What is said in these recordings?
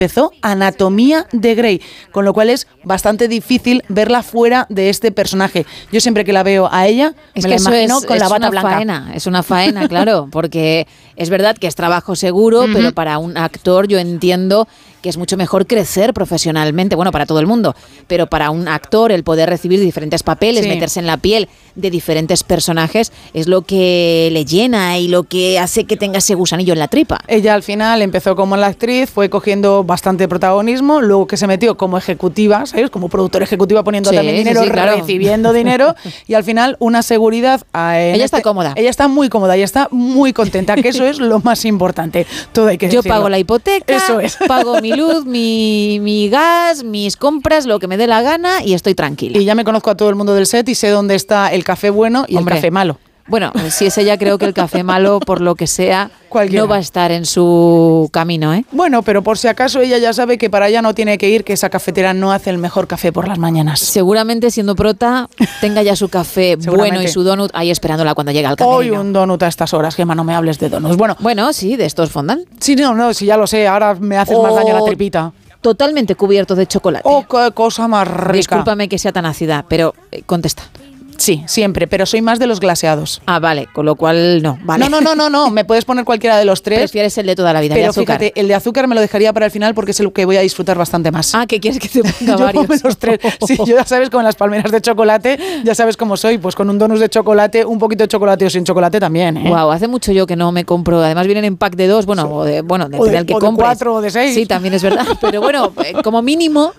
empezó Anatomía de Grey, con lo cual es bastante difícil verla fuera de este personaje. Yo siempre que la veo a ella, me la imagino con la bata blanca. Es una faena, claro, porque es verdad que es trabajo seguro, pero para un actor yo entiendo que es mucho mejor crecer profesionalmente, bueno, para todo el mundo, pero para un actor el poder recibir diferentes papeles, meterse en la piel de diferentes personajes, es lo que le llena y lo que hace que tenga ese gusanillo en la tripa. Ella al final empezó como la actriz, fue cogiendo bastante protagonismo, luego que se metió como ejecutiva, ¿sabes? Como productora ejecutiva poniendo también dinero, claro, recibiendo dinero, y al final una seguridad. Ella está cómoda. Ella está muy cómoda y está muy contenta, que eso es lo más importante. Todo hay que decirlo. Yo pago la hipoteca, eso es. Pago mi luz, mi gas, mis compras, lo que me dé la gana y estoy tranquila. Y ya me conozco a todo el mundo del set y sé dónde está el café bueno y el café malo. Bueno, si es ella, creo que el café malo, por lo que sea, cualquiera, no va a estar en su camino, ¿eh? Bueno, pero por si acaso ella ya sabe que para allá no tiene que ir, que esa cafetera no hace el mejor café por las mañanas. Seguramente, siendo prota, tenga ya su café bueno y su donut ahí esperándola cuando llegue al camerino. Hoy un donut a estas horas, Gemma, no me hables de donuts. Bueno, sí, de estos fondant. Sí, no, sí, ya lo sé, ahora me haces más daño la tripita. Totalmente cubierto de chocolate. ¡Oh, qué cosa más rica! Discúlpame que sea tan ácida, pero contesta. Sí, siempre, pero soy más de los glaseados. Ah, vale, con lo cual no. Vale. No, me puedes poner cualquiera de los tres. Prefieres el de toda la vida, pero el de azúcar. Fíjate, el de azúcar me lo dejaría para el final porque es el que voy a disfrutar bastante más. Ah, ¿qué quieres que te ponga varios? Yo los tres. Sí, yo ya sabes, con las palmeras de chocolate, ya sabes cómo soy, pues con un donut de chocolate, un poquito de chocolate o sin chocolate también, ¿eh? Wow, hace mucho yo que no me compro, además vienen en pack de 2, depende del que compres. De 4 o de 6. Sí, también es verdad, pero bueno, como mínimo,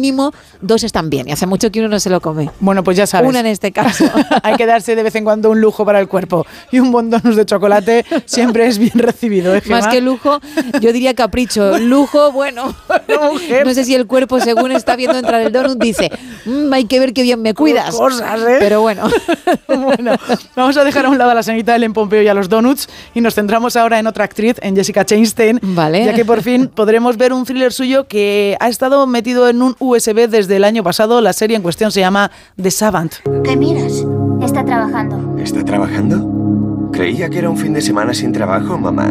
2 están bien y hace mucho que uno no se lo come. Bueno, pues ya sabes. Una en este caso. Hay que darse de vez en cuando un lujo para el cuerpo y un buen donut de chocolate siempre es bien recibido, ¿eh, Gemma? Más que lujo, yo diría capricho. Lujo, bueno, no sé si el cuerpo, según está viendo entrar el donut, dice, hay que ver qué bien me cuidas. Cosas, ¿eh? Pero bueno. Bueno, vamos a dejar a un lado a la señorita Ellen Pompeo y a los donuts y nos centramos ahora en otra actriz, en Jessica Chastain, vale, ya que por fin podremos ver un thriller suyo que ha estado metido en un USB desde el año pasado. La serie en cuestión se llama The Savant. ¿Qué miras? Está trabajando. ¿Está trabajando? Creía que era un fin de semana sin trabajo, mamá.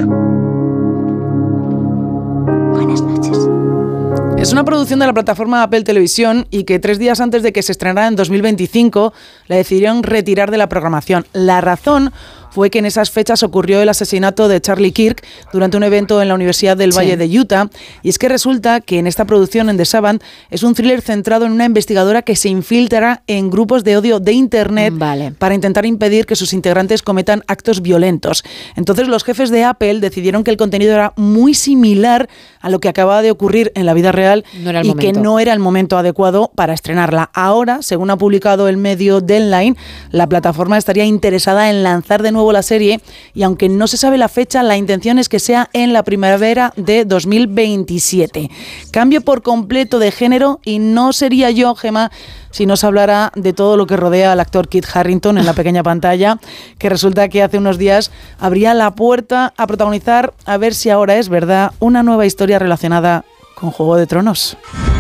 Buenas noches. Es una producción de la plataforma Apple Televisión y que 3 días antes de que se estrenara en 2025 la decidieron retirar de la programación. La razón fue que en esas fechas ocurrió el asesinato de Charlie Kirk durante un evento en la Universidad del Valle de Utah. Y es que resulta que en esta producción, en The Savant, es un thriller centrado en una investigadora que se infiltra en grupos de odio de Internet para intentar impedir que sus integrantes cometan actos violentos. Entonces los jefes de Apple decidieron que el contenido era muy similar a lo que acababa de ocurrir en la vida real y que no era el momento adecuado para estrenarla. Ahora, según ha publicado el medio Deadline, la plataforma estaría interesada en lanzar de nuevo la serie y aunque no se sabe la fecha, la intención es que sea en la primavera de 2027. Cambio por completo de género y no sería yo, Gemma, si nos hablara de todo lo que rodea al actor Kit Harington en la pequeña pantalla, que resulta que hace unos días abría la puerta a protagonizar, a ver si ahora es verdad, una nueva historia relacionada con Juego de Tronos.